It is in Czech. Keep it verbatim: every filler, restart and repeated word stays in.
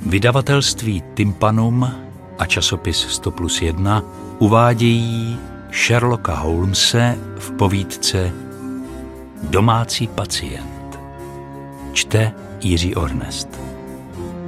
Vydavatelství Tympanum a časopis sto plus jedna uvádějí Sherlocka Holmese v povídce Domácí pacient. Čte Jiří Ornest.